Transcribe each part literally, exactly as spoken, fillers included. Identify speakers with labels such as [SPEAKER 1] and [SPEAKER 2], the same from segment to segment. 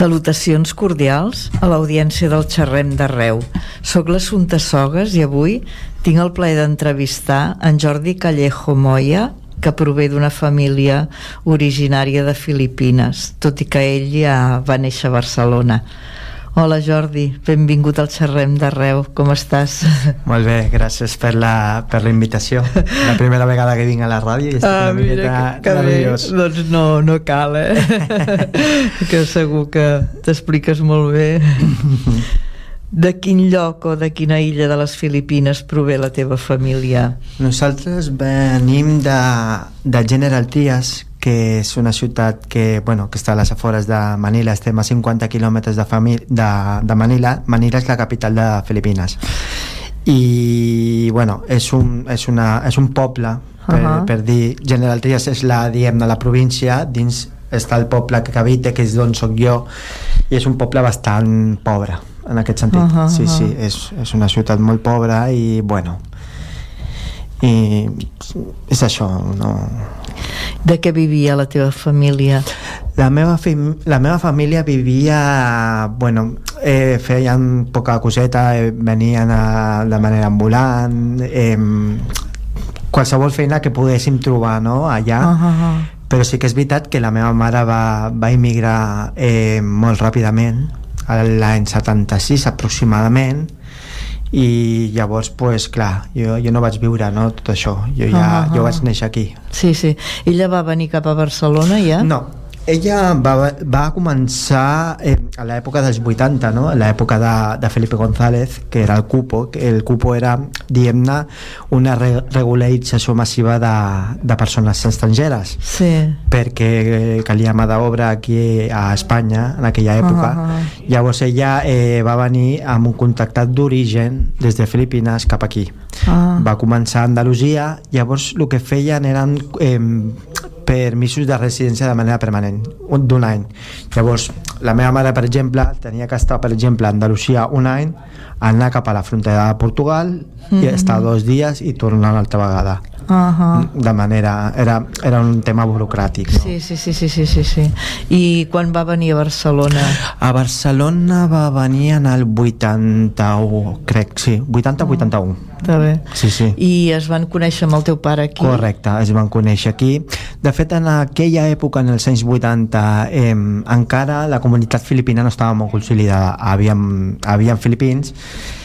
[SPEAKER 1] Salutacions cordials a l'audiència del Xerrem d'Arreu. Soc l'Assumpta Sogas i avui tinc el plaer d'entrevistar en Jordi Callejo Moya, que prové d'una família originària de Filipines, tot i que ell ja va néixer a Barcelona. Hola Jordi, benvingut al Xerrem d'Arreu, com estàs?
[SPEAKER 2] Molt bé, gràcies per la, per la invitació. La primera vegada que vinc a la ràdio i estic ah, una miqueta que, que nerviós.
[SPEAKER 1] Doncs no, no cal, eh? Que segur que t'expliques molt bé. De quin lloc o de quina illa de les Filipines prové la teva família?
[SPEAKER 2] Nosaltres venim de, de General Trias, que és una ciutat que, bueno, que està a les afores de Manila. Estem a cinquanta quilòmetres de, de, de Manila. Manila és la capital de Filipines. I, bueno, és un, és una, és un poble, per, uh-huh. per dir, General Trias és la, diguem, de la província, dins està el poble que Cavite, que és d'on soc jo, i és un poble bastant pobre, en aquest sentit. Uh-huh, sí, sí, és, és una ciutat molt pobra i, bueno, i és això, no...
[SPEAKER 1] De què vivia la teva família?
[SPEAKER 2] La meva, fi, la meva família vivia, bueno, eh, feien poca coseta, eh, venien a, de manera ambulant, eh, qualsevol feina que poguéssim trobar, no?, allà. Uh-huh. Però sí que és veritat que la meva mare va, va immigrar eh, molt ràpidament, l'any setanta-sis aproximadament, i llavors, pues, clar, jo, jo no vaig viure, no, tot això, jo ja uh -huh. jo vaig néixer aquí.
[SPEAKER 1] Sí, sí. Ella va venir cap a Barcelona ja?
[SPEAKER 2] No, ella va, va començar eh, a l'època dels vuitanta, no? A l'època de, de Felipe González, que era el cupo. El cupo era, diguem-ne, una re regularització massiva de, de persones estrangeres,
[SPEAKER 1] sí.
[SPEAKER 2] perquè calia mà d'obra aquí a Espanya en aquella època. Uh -huh. Llavors ella eh, va venir amb un contractat d'origen des de Filipines cap aquí. Uh -huh. Va començar a Andalusia. Llavors el que feien eren eh, permisos de residència de manera permanent, d'un any. Llavors, la meva mare, per exemple, tenia que estar, per exemple, a Andalusia un any, anar cap a la frontera de Portugal mm-hmm. i estar dos dies i tornar una altra vegada. Uh-huh. De manera... Era, era un tema burocràtic, no?
[SPEAKER 1] Sí, sí, sí, sí, sí, sí, sí. I quan va venir a Barcelona?
[SPEAKER 2] A Barcelona va venir en el vuitanta-u, crec, sí, vuitanta vuitanta-u. Uh,
[SPEAKER 1] està bé.
[SPEAKER 2] Sí, sí.
[SPEAKER 1] I es van conèixer amb el teu pare aquí?
[SPEAKER 2] Correcte, es van conèixer aquí. De fet, en aquella època, en els anys vuitanta, eh, encara la comunitat filipina no estava molt consolidada. Havíem, havíem filipins,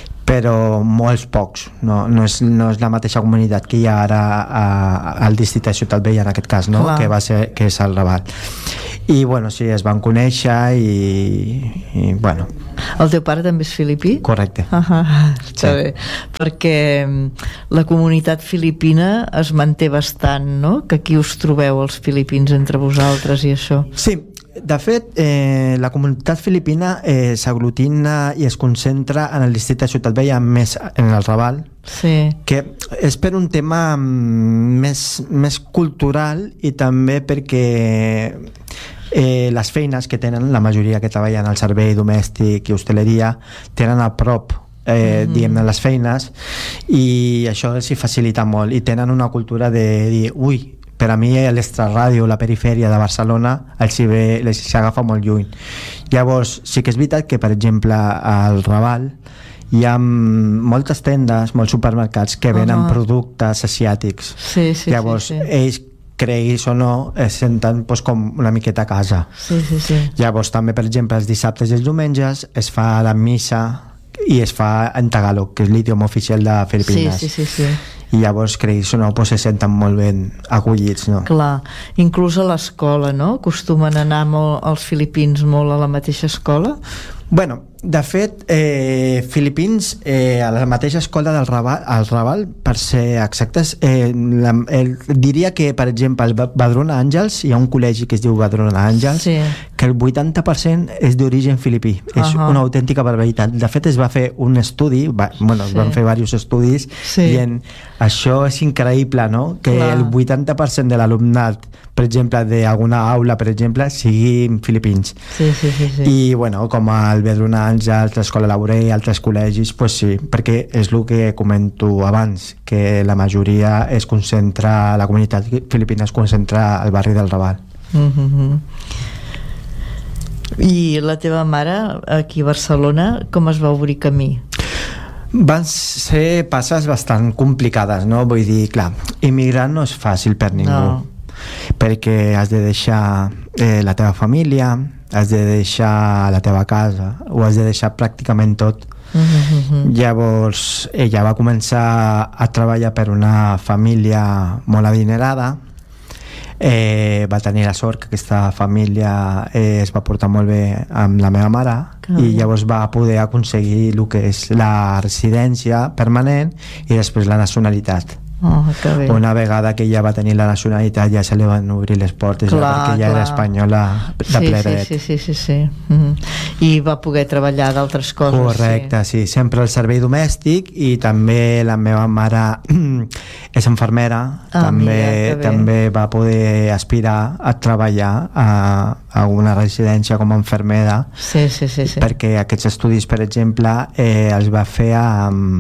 [SPEAKER 2] però molts pocs, no, no, és, no és la mateixa comunitat que hi ha ara a, al districte de Ciutat Vella, en aquest cas, no? que, va ser, que és el Raval. I bueno, sí, es van conèixer i, i bueno.
[SPEAKER 1] El teu pare també és filipí?
[SPEAKER 2] Correcte.
[SPEAKER 1] Uh -huh. Està sí. bé, perquè la comunitat filipina es manté bastant, no? Que aquí us trobeu els filipins entre vosaltres i això.
[SPEAKER 2] Sí. De fet, eh, la comunitat filipina eh, s'aglutina i es concentra en el districte de Ciutat Vella, més en el Raval,
[SPEAKER 1] sí.
[SPEAKER 2] que és per un tema més, més cultural i també perquè eh, les feines que tenen, la majoria que treballen al servei domèstic i hostaleria, tenen a prop Eh, mm-hmm. diguem-ne, les feines, i això els hi facilita molt, i tenen una cultura de dir, ui, per a mi l'extraràdio, la perifèria de Barcelona els ve, els agafa molt lluny. Llavors sí que és veritat que, per exemple, al Raval hi ha moltes tendes, molts supermercats que venen uh-huh. productes asiàtics.
[SPEAKER 1] Sí, sí,
[SPEAKER 2] llavors
[SPEAKER 1] sí, sí.
[SPEAKER 2] ells, creguis o no, es senten pues, com una miqueta a casa.
[SPEAKER 1] Sí, sí, sí.
[SPEAKER 2] Llavors també, per exemple, els dissabtes i els diumenges es fa la missa i es fa en tagalog, que és l'idioma oficial de Filipines.
[SPEAKER 1] Sí, sí, sí, sí.
[SPEAKER 2] I llavors, creguis o no, pues, se senten molt ben acollits, no?
[SPEAKER 1] Clar, inclús a l'escola, no? Acostumen a anar molt, els filipins molt a la mateixa escola?
[SPEAKER 2] Bueno, de fet, eh, filipins eh, a la mateixa escola del Raval, al Raval, per ser exactes, eh, la, el, diria que, per exemple, al Badrona Àngels, hi ha un col·legi que es diu Badrona Àngels, sí. que el vuitanta per cent és d'origen filipí. Uh-huh. És una autèntica barbaritat. De fet, es va fer un estudi, va, bueno, sí. es van fer diversos estudis, sí. dient, això és increïble, no?, que Clar. el vuitanta per cent de l'alumnat, per exemple, d'alguna aula, per exemple, siguin filipins.
[SPEAKER 1] Sí, sí, sí, sí.
[SPEAKER 2] I, bueno, com el Badrona Àngels, l'Escola Laborer i altres col·legis, pues sí, perquè és el que comento abans, que la majoria es concentra, la comunitat filipina es concentra al barri del Raval.
[SPEAKER 1] Mm-hmm. I la teva mare, aquí a Barcelona, com es va obrir camí?
[SPEAKER 2] Van ser passes bastant complicades, no? Vull dir, clar, immigrar no és fàcil per ningú, no. Perquè has de deixar eh, la teva família, has de deixar la teva casa, ho has de deixar pràcticament tot. Uh-huh. Llavors ella va començar a treballar per una família molt adinerada. Eh, va tenir la sort que aquesta família eh, es va portar molt bé amb la meva mare, clar, i llavors va poder aconseguir el que és la residència permanent i després la nacionalitat.
[SPEAKER 1] Oh,
[SPEAKER 2] una vegada que ja va tenir la nacionalitat ja se li van obrir les portes, clar, perquè ja clar. Era espanyola de
[SPEAKER 1] sí,
[SPEAKER 2] ple dret.
[SPEAKER 1] Sí, sí, sí, sí. Mm-hmm. I va poder treballar d'altres coses.
[SPEAKER 2] Correcte, sí. sí, sempre el servei domèstic, i també la meva mare és infermera, ah, també, mira, també va poder aspirar a treballar a, a una residència com a infermera,
[SPEAKER 1] sí, sí, sí, sí.
[SPEAKER 2] perquè aquests estudis, per exemple, eh, els va fer a...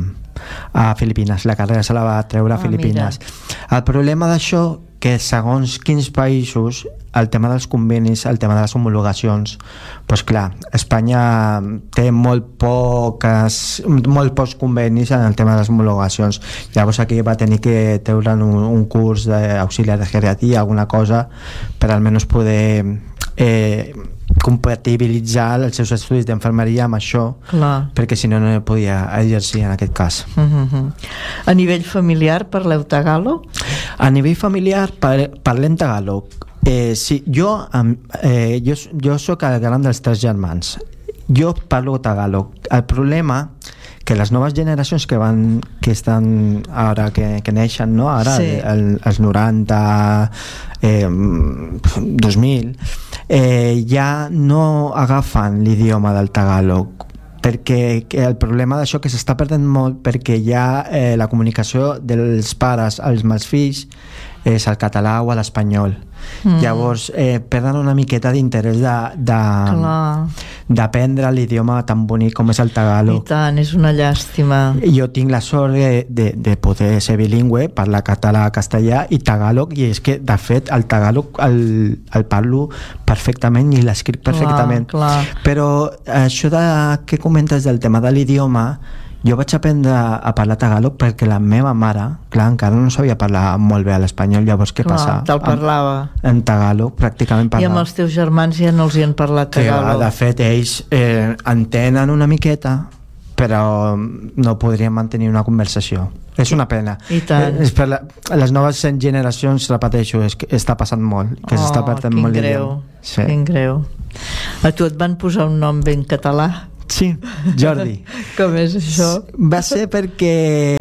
[SPEAKER 2] a Filipines, la carrera se la va treure a Filipines. Ah, el problema d'això, que segons quins països, el tema dels convenis, el tema de les homologacions, doncs clar, Espanya té molt poques molt pocs convenis en el tema de les homologacions. Llavors aquí va tenir que treure un, un curs d'auxiliar de geriatria, alguna cosa, per almenys poder eh, compatibilitzar els seus estudis d'infermeria amb això, clar, perquè si no no podia exercir en aquest cas.
[SPEAKER 1] Uh-huh. A nivell familiar parleu tagalo?
[SPEAKER 2] A nivell familiar par parlem tagalo. Eh, sí, jo, eh, jo, jo soc el gran dels tres germans. Jo parlo tagalo. El problema que les noves generacions que van que estan ara, que, que neixen, no? Ara, sí. el, els noranta, eh, dos mil, eh, ja no agafen l'idioma del tagalog, perquè el problema d'això que s'està perdent molt, perquè ja eh, la comunicació dels pares als meus fills és el català o l'espanyol. Mm. Llavors eh, perden una miqueta d'interès d'aprendre l'idioma tan bonic com és el tagalog.
[SPEAKER 1] I tant, és una llàstima.
[SPEAKER 2] Jo tinc la sort de, de, de poder ser bilingüe, parlar català, castellà i tagalog, i és que de fet el tagalog el, el parlo perfectament i l'escric perfectament,
[SPEAKER 1] clar, clar.
[SPEAKER 2] Però això de, que comentes del tema de l'idioma, jo vaig aprendre a parlar tagalog perquè la meva mare, clar, encara no sabia parlar molt bé l'espanyol, llavors què
[SPEAKER 1] clar,
[SPEAKER 2] passa?
[SPEAKER 1] Te'l parlava.
[SPEAKER 2] En tagalog, pràcticament parlava.
[SPEAKER 1] I amb els teus germans ja no els hi han parlat tagalog?
[SPEAKER 2] Que, de fet, ells eh, entenen una miqueta, però no podrien mantenir una conversació. És una pena.
[SPEAKER 1] I tant.
[SPEAKER 2] Eh, per la, les noves generacions, repeteixo, és que està passant molt, que oh, s'està perdent molt l'idioma.
[SPEAKER 1] Sí. Quin greu. A tu et van posar un nom ben català?
[SPEAKER 2] Sí, Jordi.
[SPEAKER 1] Com és això?
[SPEAKER 2] Va ser perquè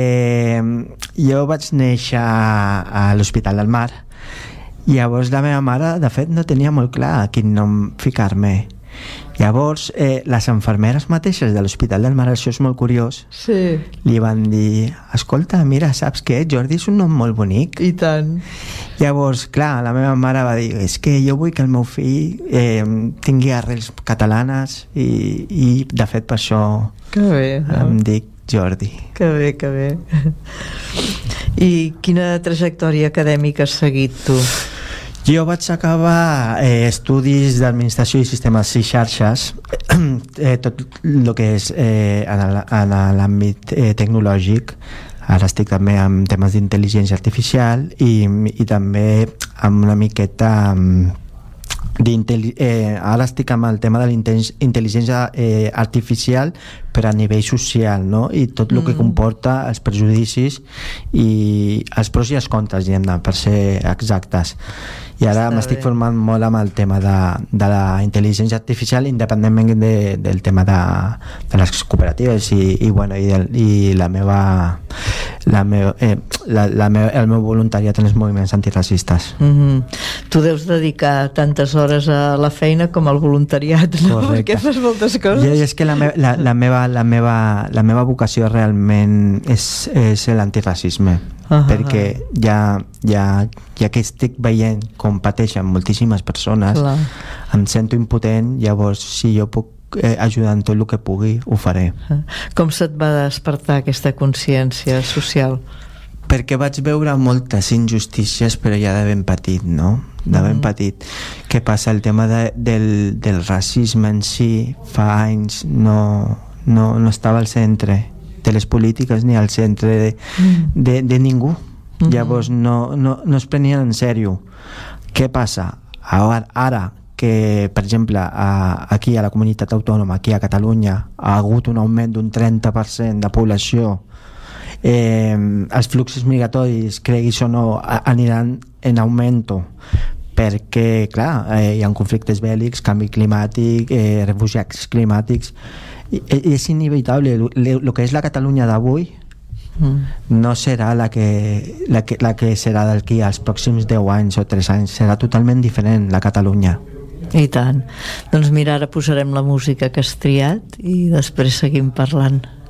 [SPEAKER 2] jo vaig néixer a l'Hospital del Mar. Llavors la meva mare, de fet, no tenia molt clar a quin nom ficar-me. Llavors, eh, les infermeres mateixes de l'Hospital del Mar, això és molt curiós,
[SPEAKER 1] sí.
[SPEAKER 2] Li van dir, escolta, mira, saps què? Jordi és un nom molt bonic.
[SPEAKER 1] I tant.
[SPEAKER 2] Llavors, clar, la meva mare va dir, és que jo vull que el meu fill eh, tingui arrels catalanes i, i de fet per això
[SPEAKER 1] que bé, no?
[SPEAKER 2] Em dic Jordi.
[SPEAKER 1] Que bé, que bé. I quina trajectòria acadèmica has seguit tu?
[SPEAKER 2] Jo vaig acabar eh, estudis d'administració i sistemes i xarxes, eh, tot el que és eh, en l'àmbit eh, tecnològic. Ara estic també amb temes d'intel·ligència artificial i, i també amb una miqueta eh, ara estic amb el tema de l'intel·ligència eh, artificial per a nivell social, no? I tot el mm. que comporta els prejudicis i els pros i els contres, diguem-ne, per ser exactes. I ara m'estic formant molt amb el tema de, de la intel·ligència artificial, independentment de, del tema de, de les cooperatives i, i, bueno, i, el, i la meva, la meva, eh, la, la meva, el meu voluntariat en els moviments antiracistes.
[SPEAKER 1] Mm-hmm. Tu deus dedicar tantes hores a la feina com al voluntariat, no?
[SPEAKER 2] Correcte.
[SPEAKER 1] Perquè fas moltes coses.
[SPEAKER 2] I és que la, me, la, la, meva, la, meva, la meva vocació realment és, és l'antiracisme. Uh -huh. Perquè ja, ja, ja que estic veient com pateixen moltíssimes persones, clar, em sento impotent. Llavors, si jo puc eh, ajudar en tot el que pugui, ho faré.
[SPEAKER 1] Com se't va despertar aquesta consciència social?
[SPEAKER 2] Perquè vaig veure moltes injustícies, però ja de ben petit, no? de ben
[SPEAKER 1] Mm.
[SPEAKER 2] petit. Què passa? El tema de, del, del racisme en si fa anys no, no, no estava al centre de les polítiques ni al centre de,
[SPEAKER 1] Mm.
[SPEAKER 2] de, de ningú.
[SPEAKER 1] Mm-hmm.
[SPEAKER 2] Llavors no, no, no es prenien en sèrio. Què passa? Ara, ara que, per exemple, a, aquí a la comunitat autònoma, aquí a Catalunya, ha hagut un augment d'un trenta per cent de població, eh, els fluxos migratoris, creguis o no, a, aniran en augmento, perquè, clar, eh, hi ha conflictes bèl·lics, canvi climàtic, eh, refugiats climàtics, i, i és inevitable. El que és la Catalunya d'avui mm. no serà la que, la, que, la que serà d'aquí als pròxims deu anys o tres anys, serà totalment diferent la Catalunya.
[SPEAKER 1] I tant. Doncs mira, ara posarem la música que has triat i després seguim parlant.